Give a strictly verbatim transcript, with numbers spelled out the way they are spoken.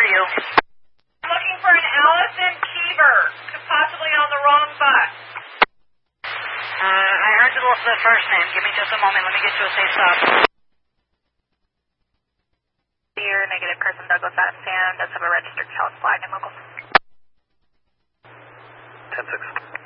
you? I'm looking for an Allison Keever, possibly on the wrong bus. Uh, I heard the, the first name. Give me just a moment. Let me get you a safe stop. Dear negative Carson Douglas out of San. Does have a registered child flag and local. ten six.